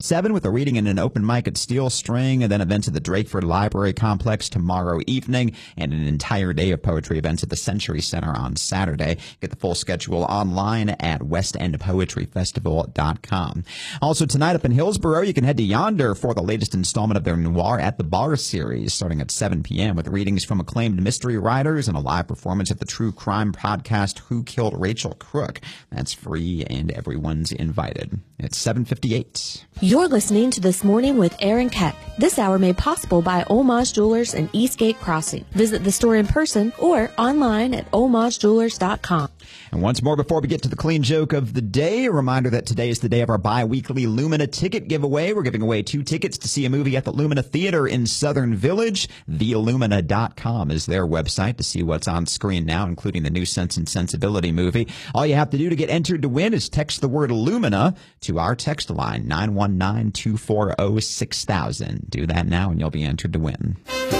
7 with a reading and an open mic at Steel String, and then events at the Drakeford Library Complex tomorrow evening, and an entire day of poetry events at the Century Center on Saturday. Get the full schedule online at westendpoetryfestival.com. Also tonight up in Hillsborough, you can head to Yonder for the latest installment of their Noir at the Bar series, starting at 7 p.m. with readings from acclaimed mystery writers and a live performance at the true crime podcast Who Killed Rachel Crook. That's free and everyone's invited. It's 7:58. You're listening to This Morning with Aaron Keck. This hour made possible by Homage Jewelers and Eastgate Crossing. Visit the store in person or online at homagejewelers.com. And once more, before we get to the clean joke of the day, a reminder that today is the day of our bi-weekly Lumina ticket giveaway. We're giving away 2 tickets to see a movie at the Lumina Theater in Southern Village. TheIllumina.com is their website to see what's on screen now, including the new Sense and Sensibility movie. All you have to do to get entered to win is text the word Lumina to our text line, 919-240-6000. Do that now and you'll be entered to win.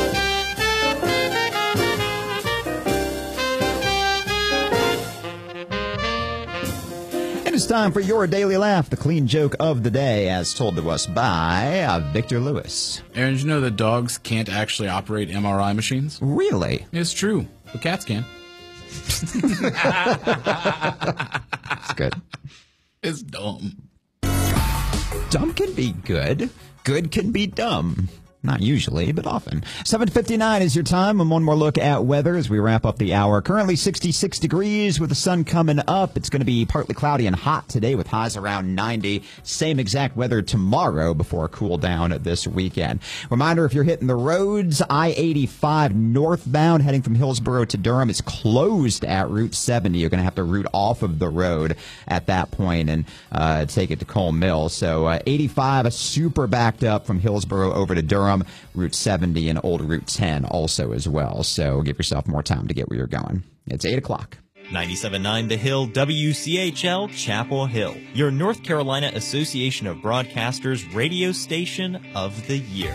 It's time for your daily laugh, the clean joke of the day, as told to us by Victor Lewis. Aaron, did you know that dogs can't actually operate MRI machines? Really? It's true, but cats can. It's good. It's dumb. Dumb can be good. Good can be dumb. Not usually, but often. 7:59 is your time, and one more look at weather as we wrap up the hour. Currently 66 degrees with the sun coming up. It's going to be partly cloudy and hot today with highs around 90. Same exact weather tomorrow before a cool down this weekend. Reminder, if you're hitting the roads, I-85 northbound heading from Hillsborough to Durham is closed at Route 70. You're going to have to route off of the road at that point and take it to Cole Mill. So 85 super backed up from Hillsborough over to Durham. Route 70 and old Route 10 also as well. So give yourself more time to get where you're going. It's 8 o'clock. 97.9 The Hill, WCHL, Chapel Hill, your North Carolina Association of Broadcasters radio station of the year.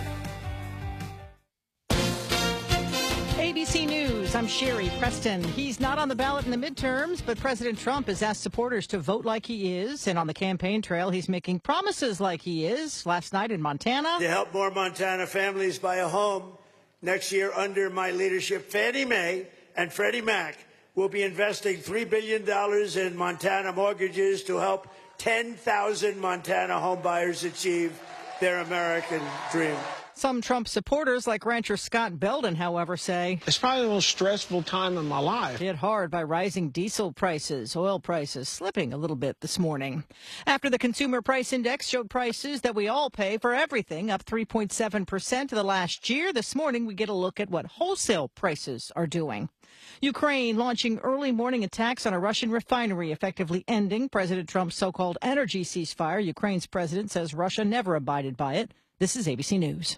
ABC News, I'm Sherry Preston. He's not on the ballot in the midterms, but President Trump has asked supporters to vote like he is. And on the campaign trail, he's making promises like he is. Last night in Montana. To help more Montana families buy a home next year under my leadership, Fannie Mae and Freddie Mac will be investing $3 billion in Montana mortgages to help 10,000 Montana homebuyers achieve their American dream. Some Trump supporters, like rancher Scott Belden, however, say it's probably the most stressful time in my life. Hit hard by rising diesel prices, oil prices slipping a little bit this morning. After the Consumer Price Index showed prices that we all pay for everything up 3.7% to the last year, this morning we get a look at what wholesale prices are doing. Ukraine launching early morning attacks on a Russian refinery, effectively ending President Trump's so-called energy ceasefire. Ukraine's president says Russia never abided by it. This is ABC News.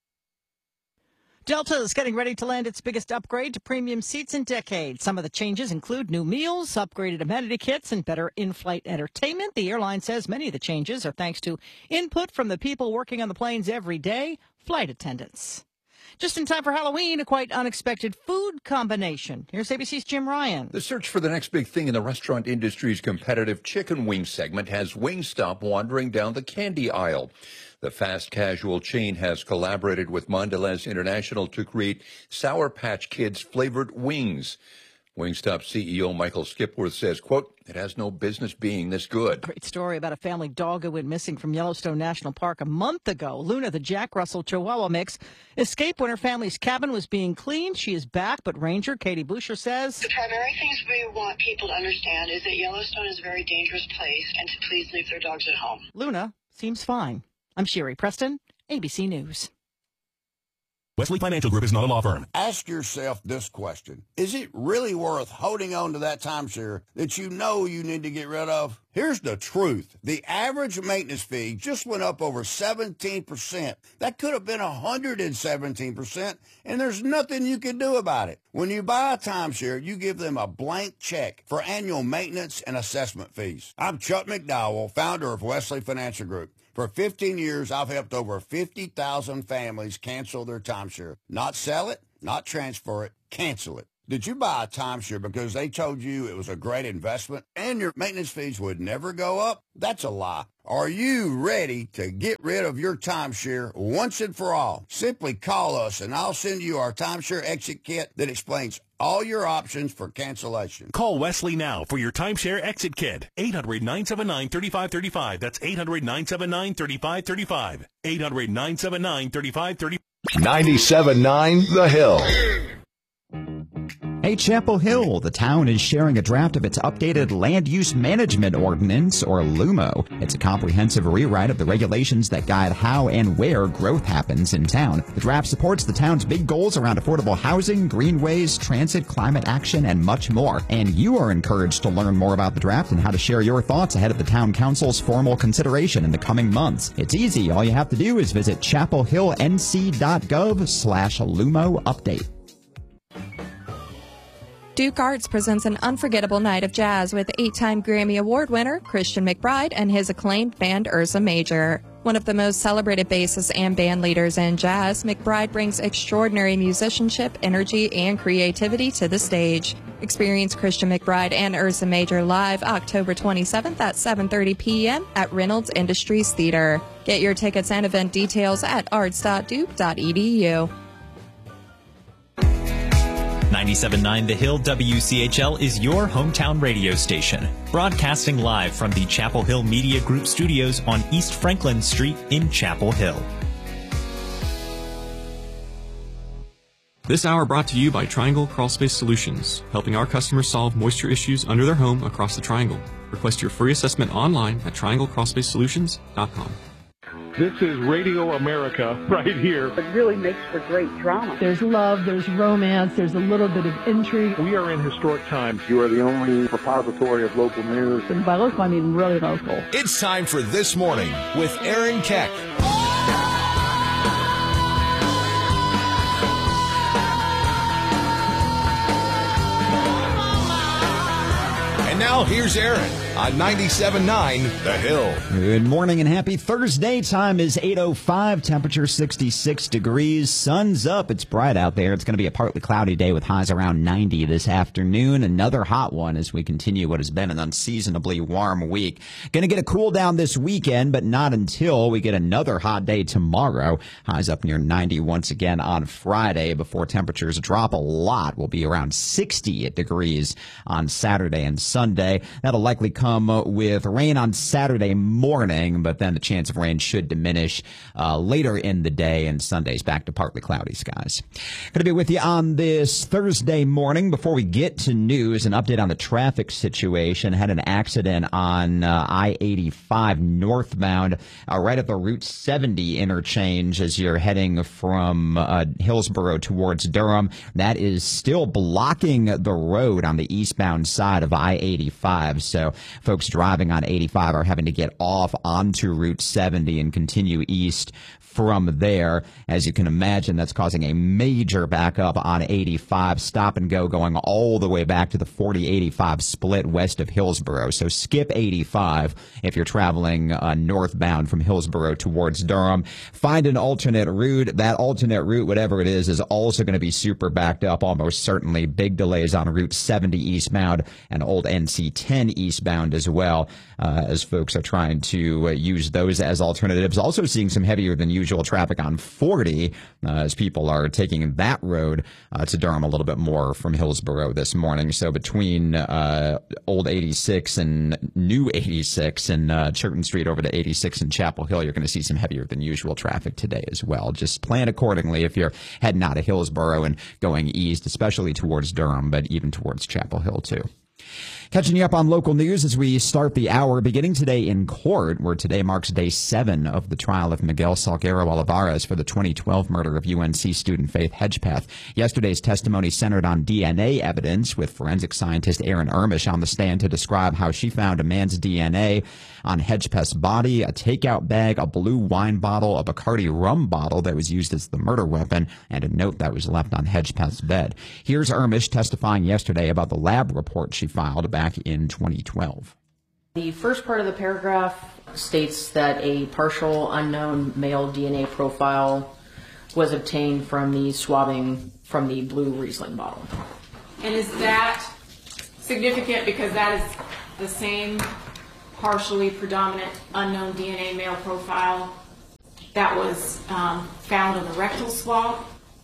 Delta is getting ready to land its biggest upgrade to premium seats in decades. Some of the changes include new meals, upgraded amenity kits, and better in-flight entertainment. The airline says many of the changes are thanks to input from the people working on the planes every day, flight attendants. Just in time for Halloween, a quite unexpected food combination. Here's ABC's Jim Ryan. The search for the next big thing in the restaurant industry's competitive chicken wing segment has Wingstop wandering down the candy aisle. The fast casual chain has collaborated with Mondelez International to create Sour Patch Kids flavored wings. Wingstop CEO Michael Skipworth says, quote, "It has no business being this good." Great story about a family dog who went missing from Yellowstone National Park a month ago. Luna, the Jack Russell Chihuahua mix, escaped when her family's cabin was being cleaned. She is back, but Ranger Katie Boucher says the primary things we want people to understand is that Yellowstone is a very dangerous place and to please leave their dogs at home. Luna seems fine. I'm Sherry Preston, ABC News. Wesley Financial Group is not a law firm. Ask yourself this question. Is it really worth holding on to that timeshare that you know you need to get rid of? Here's the truth. The average maintenance fee just went up over 17%. That could have been 117%, and there's nothing you can do about it. When you buy a timeshare, you give them a blank check for annual maintenance and assessment fees. I'm Chuck McDowell, founder of Wesley Financial Group. For 15 years, I've helped over 50,000 families cancel their timeshare. Not sell it, not transfer it, cancel it. Did you buy a timeshare because they told you it was a great investment and your maintenance fees would never go up? That's a lie. Are you ready to get rid of your timeshare once and for all? Simply call us and I'll send you our timeshare exit kit that explains all your options for cancellation. Call Wesley now for your timeshare exit kit. 800-979-3535. That's 800-979-3535. 800-979-3535. 97.9 The Hill. Hey, Chapel Hill, the town is sharing a draft of its updated Land Use Management Ordinance, or LUMO. It's a comprehensive rewrite of the regulations that guide how and where growth happens in town. The draft supports the town's big goals around affordable housing, greenways, transit, climate action, and much more. And you are encouraged to learn more about the draft and how to share your thoughts ahead of the town council's formal consideration in the coming months. It's easy. All you have to do is visit chapelhillnc.gov/LUMO update. Duke Arts presents an unforgettable night of jazz with 8-time Grammy Award winner Christian McBride and his acclaimed band Ursa Major. One of the most celebrated bassists and band leaders in jazz, McBride brings extraordinary musicianship, energy, and creativity to the stage. Experience Christian McBride and Ursa Major live October 27th at 7:30 p.m. at Reynolds Industries Theater. Get your tickets and event details at arts.duke.edu. 97.9 The Hill WCHL is your hometown radio station, broadcasting live from the Chapel Hill Media Group studios on East Franklin Street in Chapel Hill. This hour brought to you by Triangle Crawlspace Solutions, helping our customers solve moisture issues under their home across the Triangle. Request your free assessment online at trianglecrawlspacesolutions.com. This is Radio America right here. It really makes for great drama. There's love, there's romance, there's a little bit of intrigue. We are in historic times. You are the only repository of local news. And by local, I mean really local. It's time for This Morning with Aaron Keck. And now here's Aaron on 97.9 The Hill. Good morning and happy Thursday. Time is 8:05. Temperature 66 degrees. Sun's up. It's bright out there. It's going to be a partly cloudy day with highs around 90 this afternoon. Another hot one as we continue what has been an unseasonably warm week. Going to get a cool down this weekend, but not until we get another hot day tomorrow. Highs up near 90 once again on Friday before temperatures drop a lot. We'll be around 60 degrees on Saturday and Sunday. That'll likely come with rain on Saturday morning, but then the chance of rain should diminish later in the day, and Sunday's back to partly cloudy skies. Going to be with you on this Thursday morning. Before we get to news, an update on the traffic situation. Had an accident on I-85 northbound right at the Route 70 interchange as you're heading from Hillsborough towards Durham. That is still blocking the road on the eastbound side of I-85, so folks driving on 85 are having to get off onto Route 70 and continue east from there. As you can imagine, that's causing a major backup on 85, stop and go going all the way back to the 40-85 split west of Hillsborough. So skip 85 if you're traveling northbound from Hillsborough towards Durham. Find an alternate route. That alternate route, whatever it is also going to be super backed up, almost certainly. Big delays on Route 70 eastbound and Old NC 10 eastbound as well, as folks are trying to use those as alternatives. Also seeing some heavier than usual traffic on 40 as people are taking that road to Durham a little bit more from Hillsborough this morning. So between Old 86 and New 86 and Churton Street over to 86 and Chapel Hill, you're going to see some heavier than usual traffic today as well. Just plan accordingly if you're heading out of Hillsborough and going east, especially towards Durham, but even towards Chapel Hill too. Catching you up on local news as we start the hour, beginning today in court, where today marks day 7 of the trial of Miguel Salguero Olivares for the 2012 murder of UNC student Faith Hedgepeth. Yesterday's testimony centered on DNA evidence, with forensic scientist Erin Ermish on the stand to describe how she found a man's DNA on Hedgepeth's body, a takeout bag, a blue wine bottle, a Bacardi rum bottle that was used as the murder weapon, and a note that was left on Hedgepeth's bed. Here's Ermish testifying yesterday about the lab report she filed back in 2012. The first part of the paragraph states that a partial unknown male DNA profile was obtained from the swabbing from the blue Riesling bottle. And is that significant because that is the same partially predominant unknown DNA male profile that was found on the rectal swab?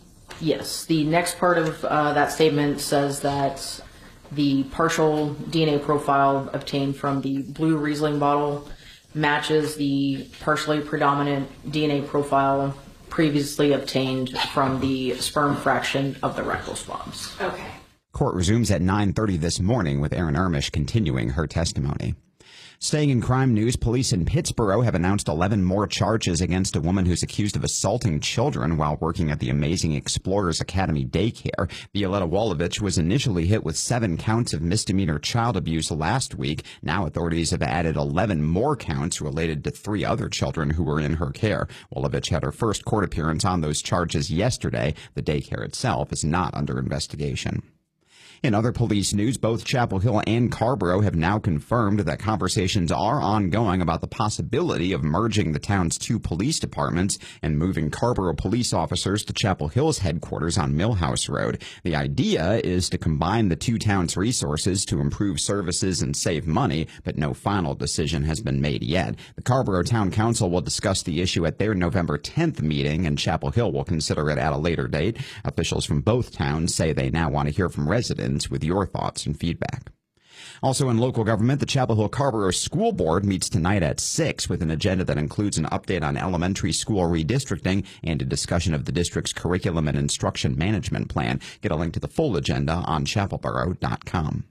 Yes. The next part of that statement says that the partial DNA profile obtained from the blue Riesling bottle matches the partially predominant DNA profile previously obtained from the sperm fraction of the rectal swabs. Okay. Court resumes at 9:30 this morning with Erin Ermish continuing her testimony. Staying in crime news, police in Pittsburgh have announced 11 more charges against a woman who's accused of assaulting children while working at the Amazing Explorers Academy daycare. Violetta Walovich was initially hit with 7 counts of misdemeanor child abuse last week. Now authorities have added 11 more counts related to 3 other children who were in her care. Walovich had her first court appearance on those charges yesterday. The daycare itself is not under investigation. In other police news, both Chapel Hill and Carrboro have now confirmed that conversations are ongoing about the possibility of merging the town's 2 police departments and moving Carrboro police officers to Chapel Hill's headquarters on Millhouse Road. The idea is to combine the 2 towns' resources to improve services and save money, but no final decision has been made yet. The Carrboro Town Council will discuss the issue at their November 10th meeting, and Chapel Hill will consider it at a later date. Officials from both towns say they now want to hear from residents with your thoughts and feedback. Also in local government, the Chapel Hill Carrboro School Board meets tonight at 6 with an agenda that includes an update on elementary school redistricting and a discussion of the district's curriculum and instruction management plan. Get a link to the full agenda on chapelboro.com.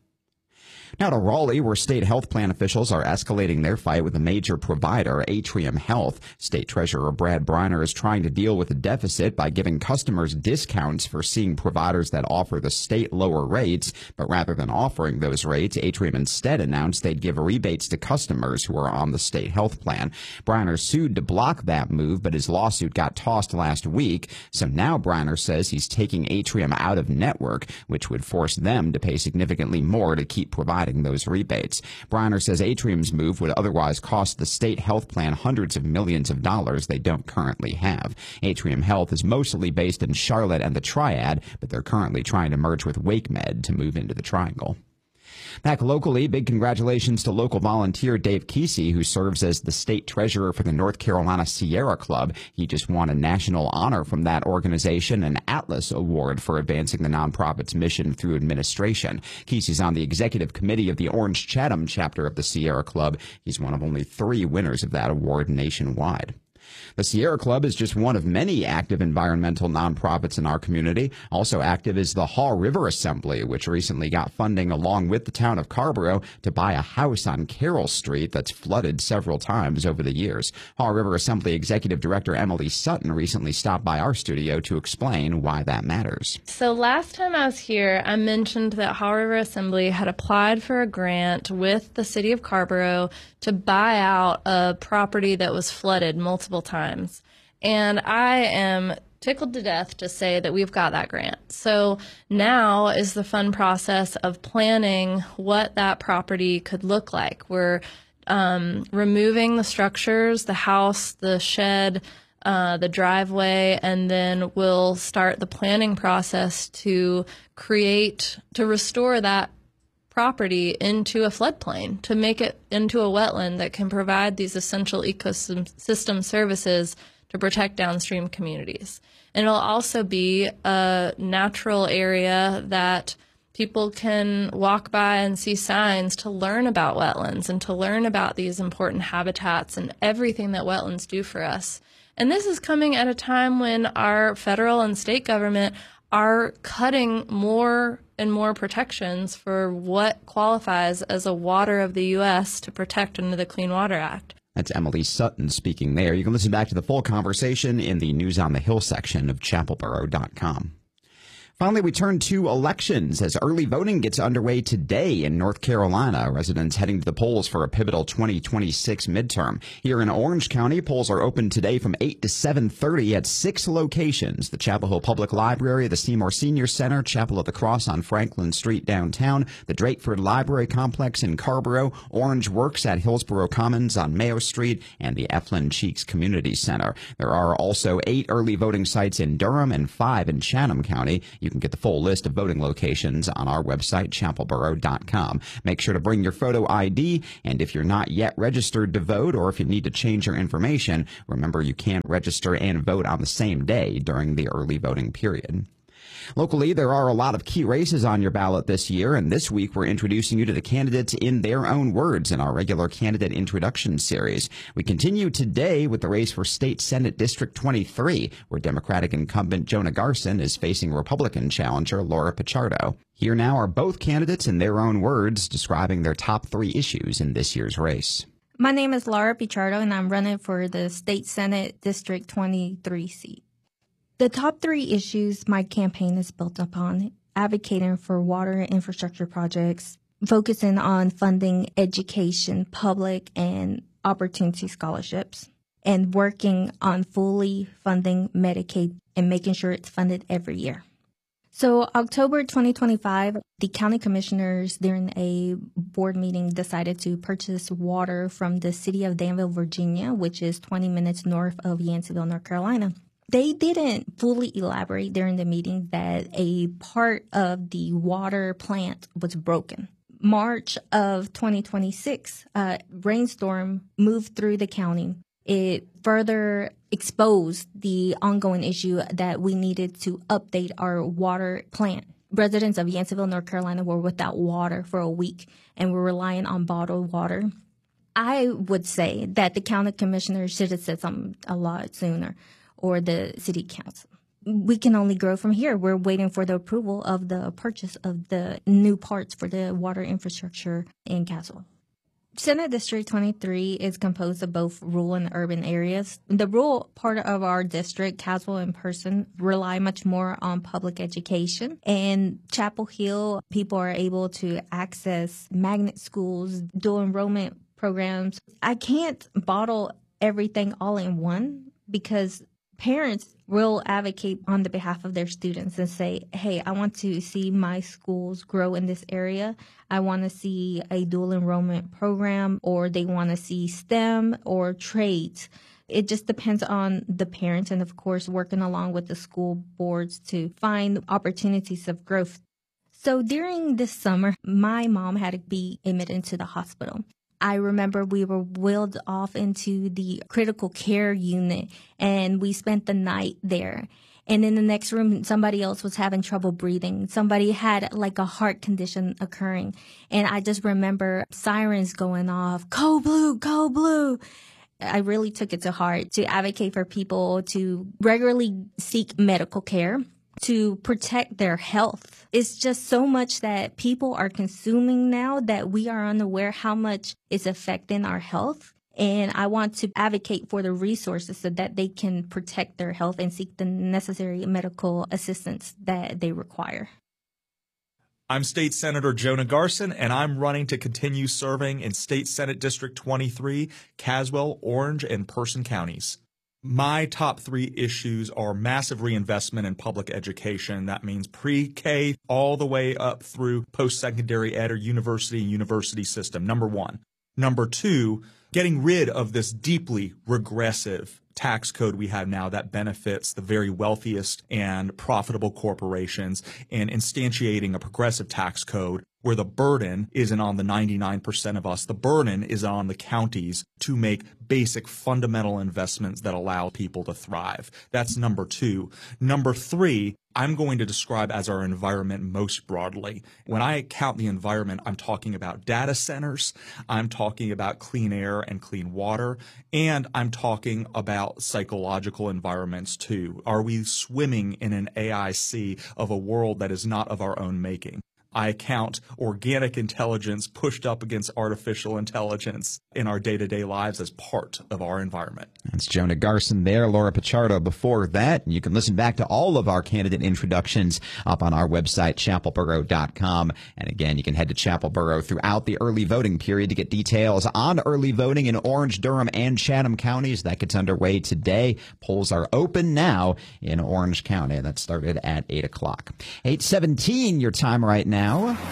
Now to Raleigh, where state health plan officials are escalating their fight with a major provider, Atrium Health. State Treasurer Brad Briner is trying to deal with the deficit by giving customers discounts for seeing providers that offer the state lower rates. But rather than offering those rates, Atrium instead announced they'd give rebates to customers who are on the state health plan. Briner sued to block that move, but his lawsuit got tossed last week. So now Briner says he's taking Atrium out of network, which would force them to pay significantly more to keep providing those rebates. Briner says Atrium's move would otherwise cost the state health plan hundreds of millions of dollars they don't currently have. Atrium Health is mostly based in Charlotte and the Triad, but they're currently trying to merge with WakeMed to move into the Triangle. Back locally, big congratulations to local volunteer Dave Kesey, who serves as the state treasurer for the North Carolina Sierra Club. He just won a national honor from that organization, an Atlas Award for advancing the nonprofit's mission through administration. Kesey's on the executive committee of the Orange Chatham chapter of the Sierra Club. He's one of only 3 winners of that award nationwide. The Sierra Club is just one of many active environmental nonprofits in our community. Also active is the Haw River Assembly, which recently got funding along with the town of Carrboro to buy a house on Carroll Street that's flooded several times over the years. Haw River Assembly Executive Director Emily Sutton recently stopped by our studio to explain why that matters. So last time I was here, I mentioned that Haw River Assembly had applied for a grant with the city of Carrboro to buy out a property that was flooded multiple times. And I am tickled to death to say that we've got that grant. So now is the fun process of planning what that property could look like. We're removing the structures, the house, the shed, the driveway, and then we'll start the planning process to restore that property into a floodplain, to make it into a wetland that can provide these essential ecosystem services to protect downstream communities. And it'll also be a natural area that people can walk by and see signs to learn about wetlands and to learn about these important habitats and everything that wetlands do for us. And this is coming at a time when our federal and state government are cutting more and more protections for what qualifies as a water of the U.S. to protect under the Clean Water Act. That's Emily Sutton speaking there. You can listen back to the full conversation in the News on the Hill section of chapelboro.com. Finally, we turn to elections as early voting gets underway today in North Carolina. Residents heading to the polls for a pivotal 2026 midterm. Here in Orange County, polls are open today from 8 to 7:30 at 6 locations: the Chapel Hill Public Library, the Seymour Senior Center, Chapel of the Cross on Franklin Street downtown, the Drakeford Library Complex in Carrboro, Orange Works at Hillsborough Commons on Mayo Street, and the Eflin Cheeks Community Center. There are also 8 early voting sites in Durham and 5 in Chatham County. You can get the full list of voting locations on our website, chapelboro.com. Make sure to bring your photo ID, and if you're not yet registered to vote or if you need to change your information, remember you can register and vote on the same day during the early voting period. Locally, there are a lot of key races on your ballot this year, and this week we're introducing you to the candidates in their own words in our regular candidate introduction series. We continue today with the race for State Senate District 23, where Democratic incumbent Jonah Garson is facing Republican challenger Laura Pichardo. Here now are both candidates in their own words describing their top 3 issues in this year's race. My name is Laura Pichardo, and I'm running for the State Senate District 23 seat. The top 3 issues my campaign is built upon: advocating for water and infrastructure projects, focusing on funding education, public and opportunity scholarships, and working on fully funding Medicaid and making sure it's funded every year. So October 2025, the county commissioners during a board meeting decided to purchase water from the city of Danville, Virginia, which is 20 minutes north of Yanceyville, North Carolina. They didn't fully elaborate during the meeting that a part of the water plant was broken. March of 2026, a rainstorm moved through the county. It further exposed the ongoing issue that we needed to update our water plant. Residents of Yanceyville, North Carolina were without water for a week and were relying on bottled water. I would say that the county commissioners should have said something a lot sooner, or the city council. We can only grow from here. We're waiting for the approval of the purchase of the new parts for the water infrastructure in Caswell. Senate District 23 is composed of both rural and urban areas. The rural part of our district, Caswell and Person, rely much more on public education. And Chapel Hill, people are able to access magnet schools, dual enrollment programs. I can't bottle everything all in one, because parents will advocate on the behalf of their students and say, hey, I want to see my schools grow in this area. I want to see a dual enrollment program, or they want to see STEM or trades. It just depends on the parents and, of course, working along with the school boards to find opportunities of growth. So during this summer, my mom had to be admitted into the hospital. I remember we were wheeled off into the critical care unit, and we spent the night there. And in the next room, somebody else was having trouble breathing. Somebody had like a heart condition occurring. And I just remember sirens going off, Code Blue, Code Blue. I really took it to heart to advocate for people to regularly seek medical care, to protect their health. It's just so much that people are consuming now that we are unaware how much is affecting our health. And I want to advocate for the resources so that they can protect their health and seek the necessary medical assistance that they require. I'm State Senator Jonah Garson, and I'm running to continue serving in State Senate District 23, Caswell, Orange, and Person counties. My top 3 issues are massive reinvestment in public education. That means pre-K all the way up through post-secondary ed or university and university system, number 1. Number 2, getting rid of this deeply regressive tax code we have now that benefits the very wealthiest and profitable corporations, and instantiating a progressive tax code where the burden isn't on the 99% of us. The burden is on the counties to make basic fundamental investments that allow people to thrive. That's number 2. Number 3, I'm going to describe as our environment most broadly. When I count the environment, I'm talking about data centers, I'm talking about clean air and clean water, and I'm talking about psychological environments too. Are we swimming in an AI sea of a world that is not of our own making? I count organic intelligence pushed up against artificial intelligence in our day-to-day lives as part of our environment. That's Jonah Garson there, Laura Pichardo before that. You can listen back to all of our candidate introductions up on our website, chapelboro.com. And again, you can head to Chapelboro throughout the early voting period to get details on early voting in Orange, Durham, and Chatham counties. That gets underway today. Polls are open now in Orange County. That started at 8 o'clock. 8:17 your time right now.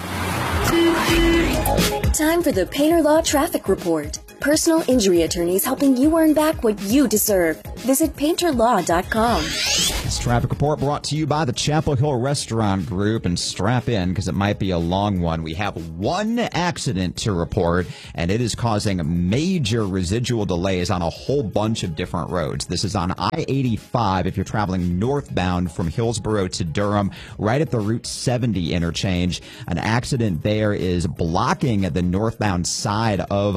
Time for the Painter Law Traffic Report. Personal injury attorneys helping you earn back what you deserve. Visit painterlaw.com. traffic report brought to you by the Chapel Hill Restaurant Group, and strap in because it might be a long one. We have one accident to report, and it is causing major residual delays on a whole bunch of different roads. This is on I-85 if you're traveling northbound from Hillsborough to Durham, right at the Route 70 interchange. An accident there is blocking the northbound side of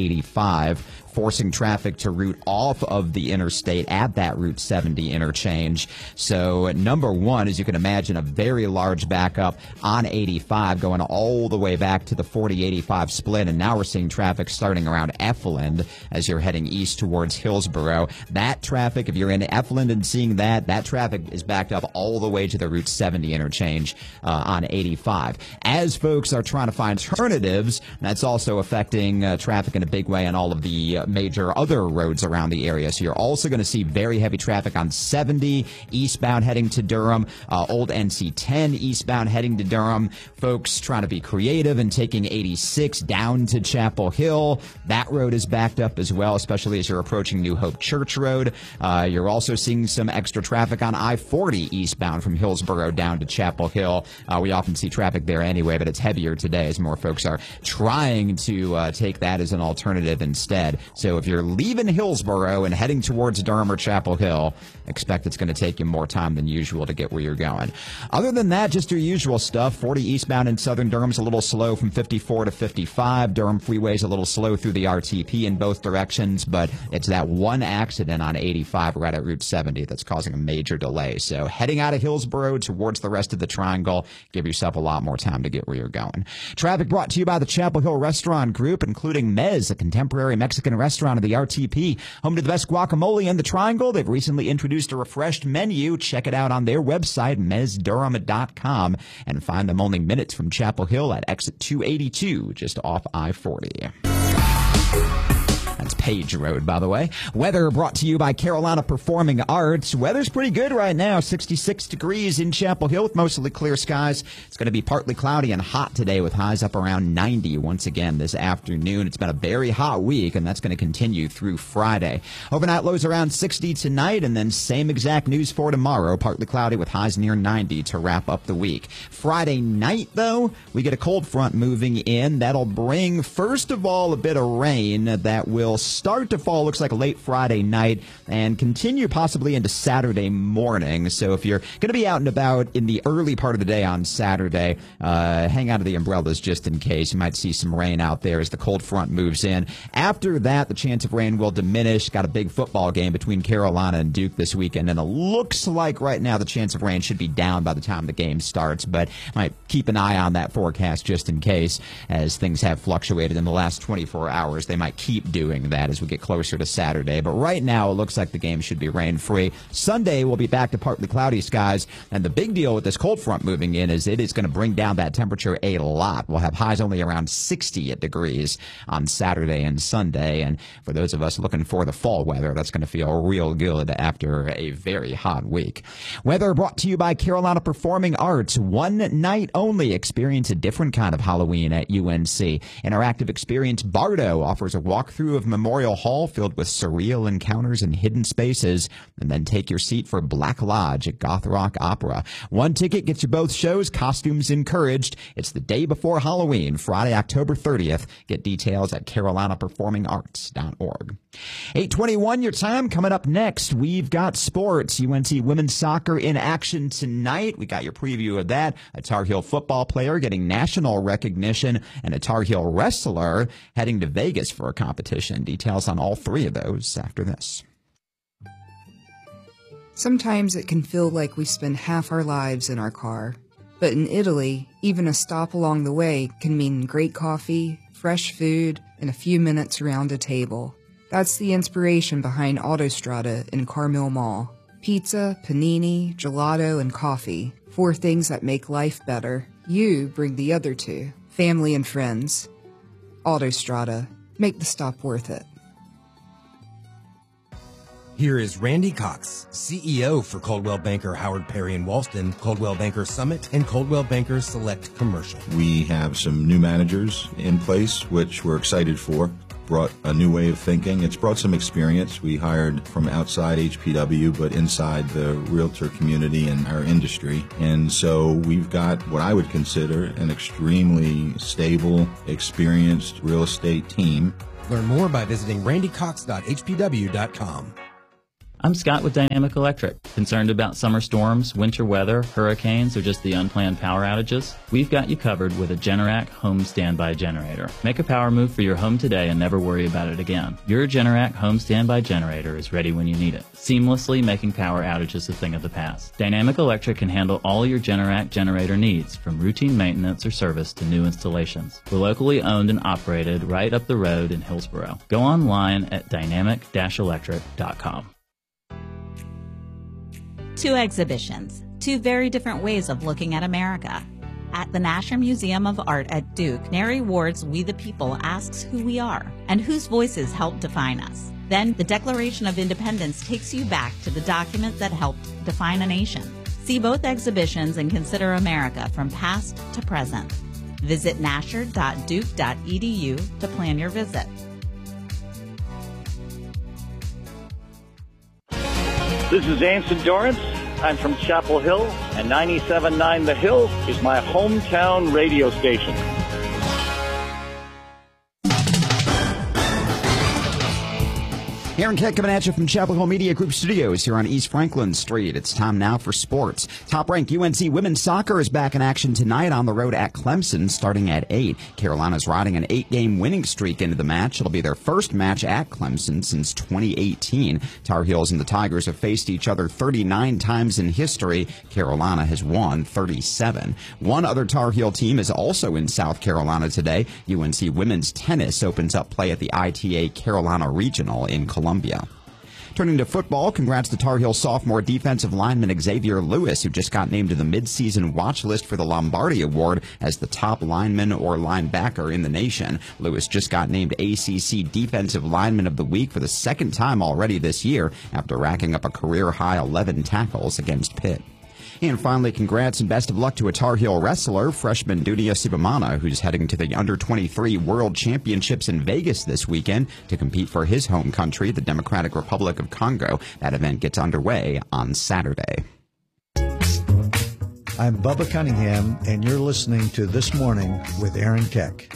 I-85, forcing traffic to route off of the interstate at that Route 70 interchange. So number one, as you can imagine, a very large backup on 85 going all the way back to the 40-85 split. And now we're seeing traffic starting around Effeland as you're heading east towards Hillsborough. That traffic, if you're in Effeland and seeing that traffic is backed up all the way to the Route 70 interchange on 85. As folks are trying to find alternatives, that's also affecting traffic in a big way on all of the major other roads around the area. So you're also going to see very heavy traffic on 70 eastbound heading to Durham, old NC 10 eastbound heading to Durham. Folks trying to be creative and taking 86 down to Chapel Hill. That road is backed up as well, especially as you're approaching New Hope Church Road. You're also seeing some extra traffic on I-40 eastbound from Hillsborough down to Chapel Hill. We often see traffic there anyway, but it's heavier today as more folks are trying to take that as an alternative instead. So if you're leaving Hillsborough and heading towards Durham or Chapel Hill, expect it's going to take you more time than usual to get where you're going. Other than that, just your usual stuff. 40 eastbound in southern Durham's a little slow from 54 to 55. Durham Freeway's a little slow through the RTP in both directions, but it's that one accident on 85 right at Route 70 that's causing a major delay. So heading out of Hillsborough towards the rest of the triangle, give yourself a lot more time to get where you're going. Traffic brought to you by the Chapel Hill Restaurant Group, including Mez, a contemporary Mexican restaurant of the RTP, home to the best guacamole in the triangle. They've recently introduced a refreshed menu. Check it out on their website, mezdurham.com, and find them only minutes from Chapel Hill at exit 282, just off I-40. That's Page Road, by the way. Weather brought to you by Carolina Performing Arts. Weather's pretty good right now. 66 degrees in Chapel Hill with mostly clear skies. It's going to be partly cloudy and hot today with highs up around 90 once again this afternoon. It's been a very hot week, and that's going to continue through Friday. Overnight lows around 60 tonight, and then same exact news for tomorrow. Partly cloudy with highs near 90 to wrap up the week. Friday night, though, we get a cold front moving in. That'll bring, first of all, a bit of rain that will start to fall, looks like late Friday night, and continue possibly into Saturday morning. So if you're going to be out and about in the early part of the day on Saturday, hang out of the umbrellas just in case. You might see some rain out there as the cold front moves in. After that, the chance of rain will diminish. Got a big football game between Carolina and Duke this weekend, and it looks like right now the chance of rain should be down by the time the game starts, but might keep an eye on that forecast just in case, as things have fluctuated in the last 24 hours. They might keep doing that as we get closer to Saturday. But right now, it looks like the game should be rain-free. Sunday, we'll be back to partly cloudy skies. And the big deal with this cold front moving in is it is going to bring down that temperature a lot. We'll have highs only around 60 degrees on Saturday and Sunday. And for those of us looking for the fall weather, that's going to feel real good after a very hot week. Weather brought to you by Carolina Performing Arts. One night only. Experience a different kind of Halloween at UNC. Interactive experience Bardo offers a walkthrough of Memorial Hall filled with surreal encounters and hidden spaces, and then take your seat for Black Lodge at Goth Rock Opera. One ticket gets you both shows, costumes encouraged. It's the day before Halloween, Friday, October 30th. Get details at carolinaperformingarts.org. 8:21 your time. Coming up next, we've got sports. UNC women's soccer in action tonight. We got your preview of that. A Tar Heel football player getting national recognition, and a Tar Heel wrestler heading to Vegas for a competition. Details on all three of those after this. Sometimes it can feel like we spend half our lives in our car. But in Italy, even a stop along the way can mean great coffee, fresh food, and a few minutes around a table. That's the inspiration behind Autostrada in Carmel Mall. Pizza, panini, gelato, and coffee. 4 things that make life better. You bring the other 2. Family and friends. Autostrada. Make the stop worth it. Here is Randy Cox, CEO for Coldwell Banker Howard Perry and Walston, Coldwell Banker Summit, and Coldwell Banker Select Commercial. We have some new managers in place, which we're excited for. brought a new way of thinking. It's brought some experience. We hired from outside HPW, but inside the realtor community and our industry. And so we've got what I would consider an extremely stable, experienced real estate team. Learn more by visiting randycox.hpw.com. I'm Scott with Dynamic Electric. Concerned about summer storms, winter weather, hurricanes, or just the unplanned power outages? We've got you covered with a Generac home standby generator. Make a power move for your home today and never worry about it again. Your Generac home standby generator is ready when you need it, seamlessly making power outages a thing of the past. Dynamic Electric can handle all your Generac generator needs, from routine maintenance or service to new installations. We're locally owned and operated right up the road in Hillsboro. Go online at dynamic-electric.com. Two exhibitions, two very different ways of looking at America. At the Nasher Museum of Art at Duke, Neri Ward's We the People asks who we are and whose voices help define us. Then the Declaration of Independence takes you back to the document that helped define a nation. See both exhibitions and consider America from past to present. Visit nasher.duke.edu to plan your visit. This is Anson Dorrance. I'm from Chapel Hill, and 97.9 The Hill is my hometown radio station. Aaron Keck coming at you from Chapel Hill Media Group Studios here on East Franklin Street. It's time now for sports. Top-ranked UNC women's soccer is back in action tonight on the road at Clemson starting at 8. Carolina's riding an 8-game winning streak into the match. It'll be their first match at Clemson since 2018. Tar Heels and the Tigers have faced each other 39 times in history. Carolina has won 37. One other Tar Heel team is also in South Carolina today. UNC women's tennis opens up play at the ITA Carolina Regional in Columbia. Turning to football, congrats to Tar Heel sophomore defensive lineman Xavier Lewis, who just got named to the midseason watch list for the Lombardi Award as the top lineman or linebacker in the nation. Lewis just got named ACC Defensive Lineman of the Week for the second time already this year after racking up a career-high 11 tackles against Pitt. And finally, congrats and best of luck to a Tar Heel wrestler, freshman Dunia Sibamana, who's heading to the Under-23 World Championships in Vegas this weekend to compete for his home country, the Democratic Republic of Congo. That event gets underway on Saturday. I'm Bubba Cunningham, and you're listening to This Morning with Aaron Keck.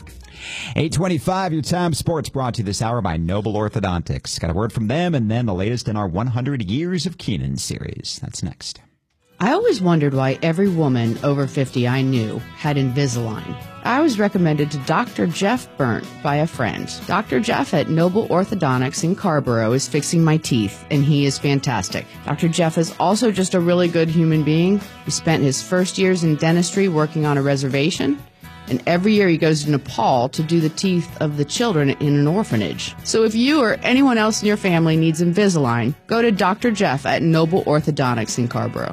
8:25, your time sports brought to you this hour by Noble Orthodontics. Got a word from them and then the latest in our 100 Years of Keenan series. That's next. I always wondered why every woman over 50 I knew had Invisalign. I was recommended to Dr. Jeff Burnt by a friend. Dr. Jeff at Noble Orthodontics in Carborough is fixing my teeth, and he is fantastic. Dr. Jeff is also just a really good human being. He spent his first years in dentistry working on a reservation, and every year he goes to Nepal to do the teeth of the children in an orphanage. So if you or anyone else in your family needs Invisalign, go to Dr. Jeff at Noble Orthodontics in Carborough.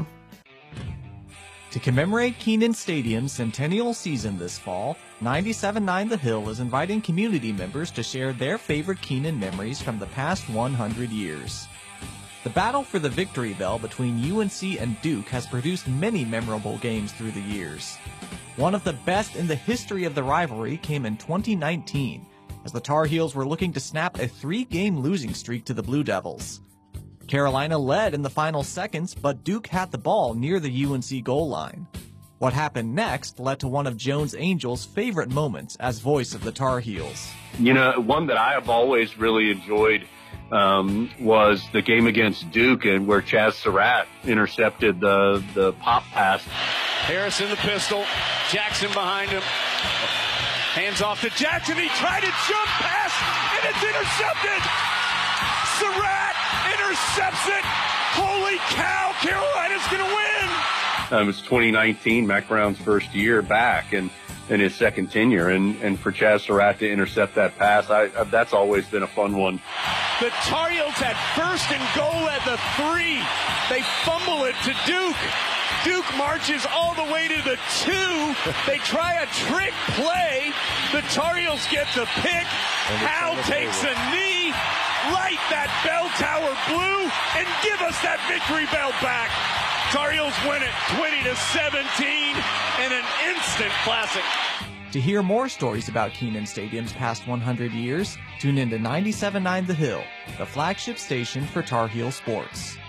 To commemorate Kenan Stadium's centennial season this fall, 97.9 The Hill is inviting community members to share their favorite Kenan memories from the past 100 years. The battle for the victory bell between UNC and Duke has produced many memorable games through the years. One of the best in the history of the rivalry came in 2019, as the Tar Heels were looking to snap a 3-game losing streak to the Blue Devils. Carolina led in the final seconds, but Duke had the ball near the UNC goal line. What happened next led to one of Jones Angel's favorite moments as voice of the Tar Heels. You know, one that I have always really enjoyed was the game against Duke, and where Chaz Surratt intercepted the pop pass. Harris in the pistol, Jackson behind him. Hands off to Jackson, he tried to jump pass, and it's intercepted! Surratt intercepts it! Holy cow, Carolina's going to win! It was 2019, Mac Brown's first year back and in his second tenure, and for Chaz Surratt to intercept that pass, that's always been a fun one. The Tar Heels had first and goal at the 3. They fumble it to Duke. Duke marches all the way to the 2. They try a trick play. The Tar Heels get the pick. Hal takes a knee. Light that bell tower blue and give us that victory bell back. Tar Heels win it 20-17 in an instant classic. To hear more stories about Kenan Stadium's past 100 years, tune in to 97.9 The Hill, the flagship station for Tar Heel sports.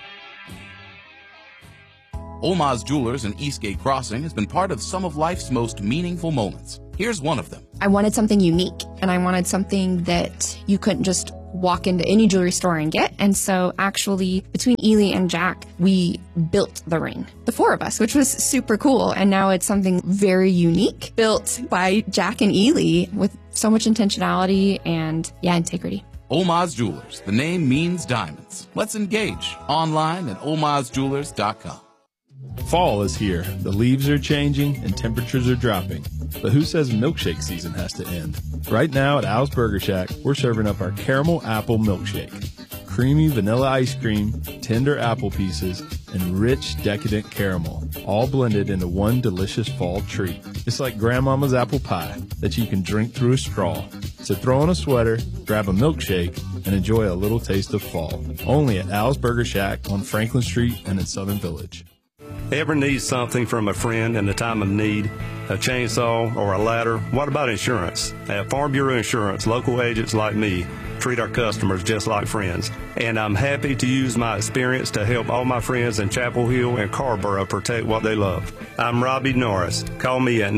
Oma's Jewelers in Eastgate Crossing has been part of some of life's most meaningful moments. Here's one of them. I wanted something unique, and I wanted something that you couldn't just walk into any jewelry store and get. And so actually, between Ely and Jack, we built the ring, the four of us, which was super cool. And now it's something very unique, built by Jack and Ely with so much intentionality and, integrity. Oma's Jewelers. The name means diamonds. Let's engage online at omasjewelers.com. Fall is here. The leaves are changing and temperatures are dropping. But who says milkshake season has to end? Right now at Al's Burger Shack, we're serving up our caramel apple milkshake. Creamy vanilla ice cream, tender apple pieces, and rich, decadent caramel, all blended into one delicious fall treat. It's like grandmama's apple pie that you can drink through a straw. So throw on a sweater, grab a milkshake, and enjoy a little taste of fall. Only at Al's Burger Shack on Franklin Street and in Southern Village. Ever need something from a friend in the time of need? A chainsaw or a ladder? What about insurance? At Farm Bureau Insurance, local agents like me treat our customers just like friends. And I'm happy to use my experience to help all my friends in Chapel Hill and Carrboro protect what they love. I'm Robbie Norris. Call me at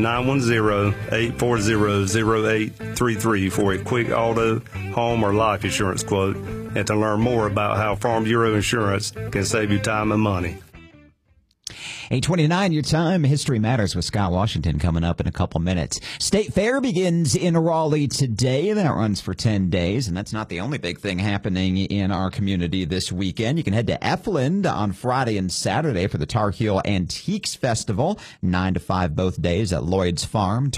910-840-0833 for a quick auto, home, or life insurance quote, and to learn more about how Farm Bureau Insurance can save you time and money. 8:29 your time. History Matters with Scott Washington coming up in a couple minutes. State Fair begins in Raleigh today. That runs for 10 days, and that's not the only big thing happening in our community this weekend. You can head to Efland on Friday and Saturday for the Tar Heel Antiques Festival, 9 to 5 both days at Lloyd's Farm.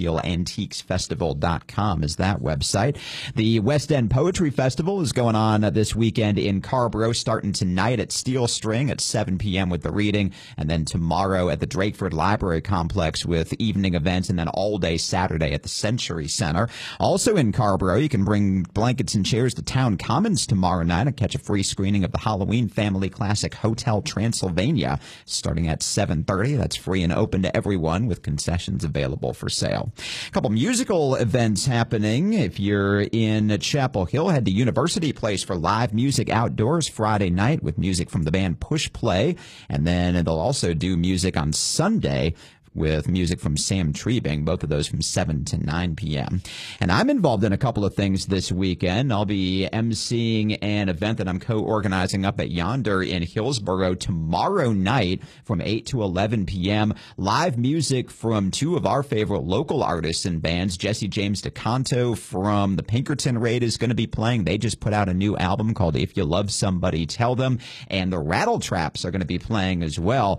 TarHeelAntiquesFestival.com is that website. The West End Poetry Festival is going on this weekend in Carrboro, starting tonight at Steel String at 7 p.m. with the reading, and then tomorrow at the Drakeford Library Complex with evening events, and then all day Saturday at the Century Center. Also in Carrboro, you can bring blankets and chairs to Town Commons tomorrow night and catch a free screening of the Halloween Family Classic Hotel Transylvania starting at 7:30. That's free and open to everyone with concessions available for sale. A couple musical events happening. If you're in Chapel Hill, head to University Place for live music outdoors Friday night with music from the band Push Play, and then they'll also do music on Sunday with music from Sam Trebing, both of those from 7 to 9 p.m. And I'm involved in a couple of things this weekend. I'll be emceeing an event that I'm co-organizing up at Yonder in Hillsboro tomorrow night from 8 to 11 p.m. Live music from two of our favorite local artists and bands. Jesse James DeCanto from the Pinkerton Raid is going to be playing. They just put out a new album called If You Love Somebody, Tell Them. And the Rattle Traps are going to be playing as well,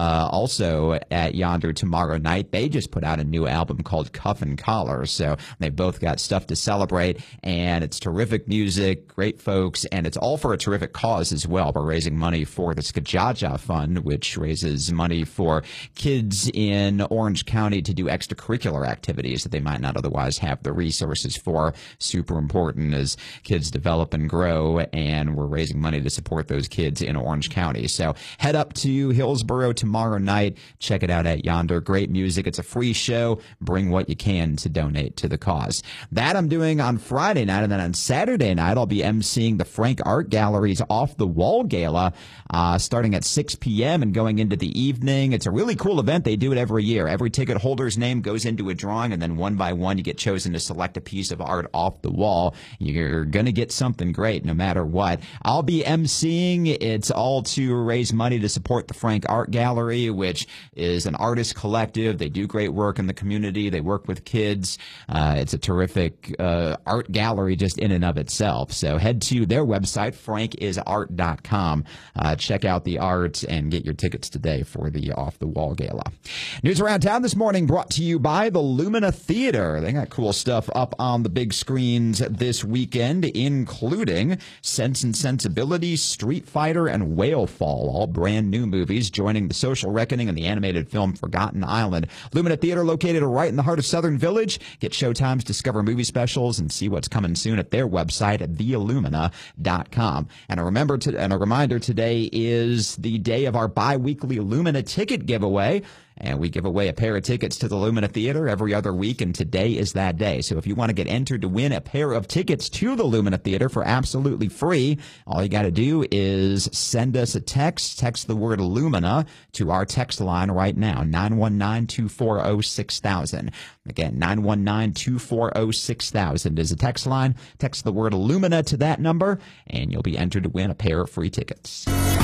also at Yonder tomorrow night. They just put out a new album called Cuff and Collar, so they both got stuff to celebrate, and it's terrific music, great folks, and it's all for a terrific cause as well. We're raising money for the Skajaja Fund, which raises money for kids in Orange County to do extracurricular activities that they might not otherwise have the resources for. Super important as kids develop and grow, and we're raising money to support those kids in Orange County. So head up to Hillsboro tomorrow night. Check it out at Yonder. Great music. It's a free show. Bring what you can to donate to the cause. That I'm doing on Friday night, and then on Saturday night, I'll be emceeing the Frank Art Gallery's Off the Wall Gala, starting at 6 p.m. and going into the evening. It's a really cool event. They do it every year. Every ticket holder's name goes into a drawing, and then one by one, you get chosen to select a piece of art off the wall. You're going to get something great no matter what. I'll be emceeing. It's all to raise money to support the Frank Art Gallery, which is an artist collective. They do great work in the community. They work with kids. It's a terrific art gallery just in and of itself. So head to their website, frankisart.com. Check out the art and get your tickets today for the Off the Wall Gala. News around town this morning brought to you by the Lumina Theater. They got cool stuff up on the big screens this weekend, including Sense and Sensibility, Street Fighter, and Whale Fall, all brand new movies joining The Social Reckoning and the animated film Forgotten Island. Lumina Theater, located right in the heart of Southern Village. Get showtimes, discover movie specials, and see what's coming soon at their website at theillumina.com. And a reminder, today is the day of our bi-weekly Lumina ticket giveaway. And we give away a pair of tickets to the Lumina Theater every other week, and today is that day. So if you want to get entered to win a pair of tickets to the Lumina Theater for absolutely free, all you got to do is send us a text. Text the word Lumina to our text line right now, 919-240-6000. Again, 919-240-6000 is a text line. Text the word Lumina to that number, and you'll be entered to win a pair of free tickets.